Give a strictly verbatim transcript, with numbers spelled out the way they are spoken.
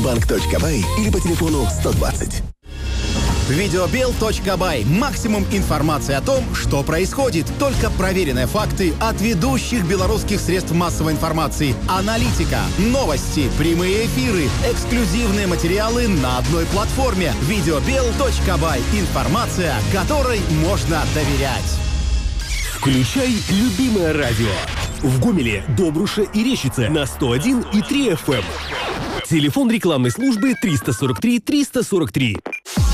Сбербанк точка бай или по телефону сто двадцать. Видеобел точка бай. Максимум информации о том, что происходит. Только проверенные факты от ведущих белорусских средств массовой информации. Аналитика, новости, прямые эфиры, эксклюзивные материалы на одной платформе. Видеобел точка бай. Информация, которой можно доверять. Включай любимое радио. В Гомеле, Добруше и Рещице на сто один и три эф эм. Телефон рекламной службы триста сорок три триста сорок три.